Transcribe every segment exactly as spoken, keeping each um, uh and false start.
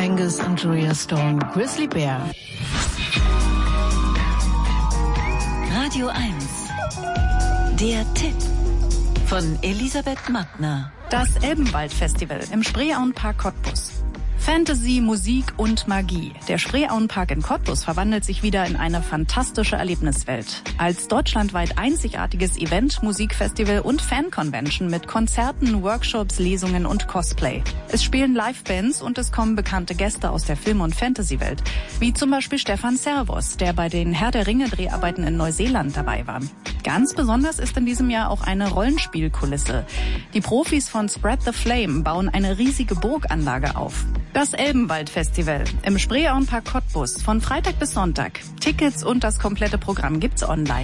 Angus und Julia Stone, Grizzly Bear. Radio eins. Der Tipp von Elisabeth Mattner. Das Elbenwald-Festival im Spreeauenpark Cottbus. Fantasy, Musik und Magie. Der Spreeauenpark in Cottbus verwandelt sich wieder in eine fantastische Erlebniswelt. Als deutschlandweit einzigartiges Event, Musikfestival und Fan-Convention mit Konzerten, Workshops, Lesungen und Cosplay. Es spielen Livebands und es kommen bekannte Gäste aus der Film- und Fantasy-Welt, wie zum Beispiel Stefan Servos, der bei den Herr der Ringe-Dreharbeiten in Neuseeland dabei war. Ganz besonders ist in diesem Jahr auch eine Rollenspielkulisse. Die Profis von Spread the Flame bauen eine riesige Burganlage auf. Das Elbenwald-Festival im Spreeauenpark Cottbus von Freitag bis Sonntag. Tickets und das komplette Programm gibt's online.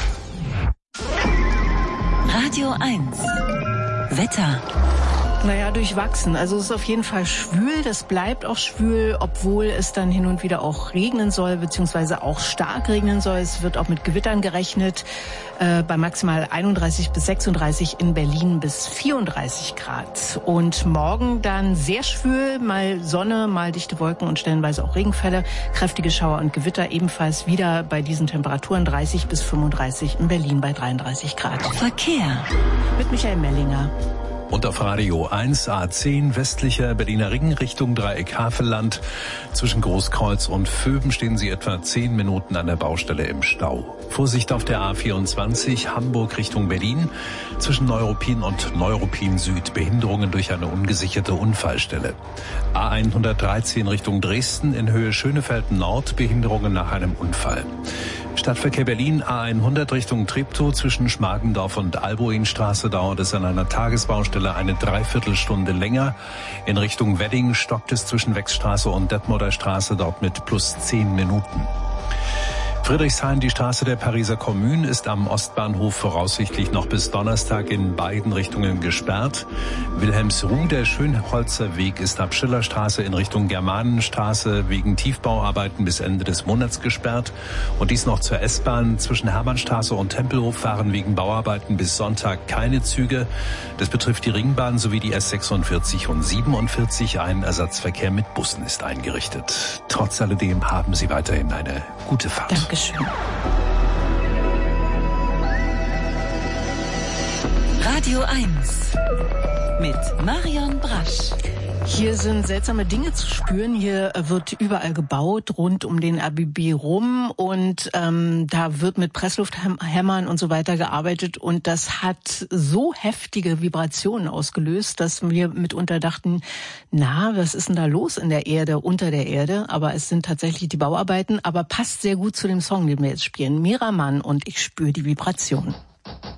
Radio eins. Wetter. Naja, durchwachsen. Also es ist auf jeden Fall schwül, das bleibt auch schwül, obwohl es dann hin und wieder auch regnen soll, beziehungsweise auch stark regnen soll. Es wird auch mit Gewittern gerechnet, äh, bei maximal einunddreißig bis sechsunddreißig, in Berlin bis vierunddreißig Grad. Und morgen dann sehr schwül, mal Sonne, mal dichte Wolken und stellenweise auch Regenfälle, kräftige Schauer und Gewitter ebenfalls wieder bei diesen Temperaturen dreißig bis fünfunddreißig, in Berlin bei dreiunddreißig Grad. Verkehr. Mit Michael Mellinger. Und auf Radio eins A zehn westlicher Berliner Ring Richtung Dreieck Havelland. Zwischen Großkreuz und Vöben stehen Sie etwa zehn Minuten an der Baustelle im Stau. Vorsicht auf der A vierundzwanzig Hamburg Richtung Berlin. Zwischen Neuruppin und Neuruppin Süd Behinderungen durch eine ungesicherte Unfallstelle. A hundertdreizehn Richtung Dresden in Höhe Schönefeld Nord Behinderungen nach einem Unfall. Stadtverkehr Berlin A hundert Richtung Treptow zwischen Schmargendorf und Alboinstraße dauert es an einer Tagesbaustelle eine Dreiviertelstunde länger. In Richtung Wedding stockt es zwischen Wechsstraße und Detmolder Straße dort mit plus zehn Minuten. Friedrichshain, die Straße der Pariser Kommune, ist am Ostbahnhof voraussichtlich noch bis Donnerstag in beiden Richtungen gesperrt. Wilhelmsruh, der Schönholzer Weg, ist ab Schillerstraße in Richtung Germanenstraße wegen Tiefbauarbeiten bis Ende des Monats gesperrt. Und dies noch zur S-Bahn. Zwischen Hermannstraße und Tempelhof fahren wegen Bauarbeiten bis Sonntag keine Züge. Das betrifft die Ringbahn sowie die S sechsundvierzig und siebenundvierzig. Ein Ersatzverkehr mit Bussen ist eingerichtet. Trotz alledem haben Sie weiterhin eine gute Fahrt. Dankeschön. Radio eins mit Marion Brasch. Hier sind seltsame Dinge zu spüren. Hier wird überall gebaut, rund um den A B B rum. Und ähm, da wird mit Presslufthämmern und so weiter gearbeitet. Und das hat so heftige Vibrationen ausgelöst, dass wir mitunter dachten, na, was ist denn da los in der Erde, unter der Erde? Aber es sind tatsächlich die Bauarbeiten. Aber passt sehr gut zu dem Song, den wir jetzt spielen. Mira Mann und ich spüre die Vibration.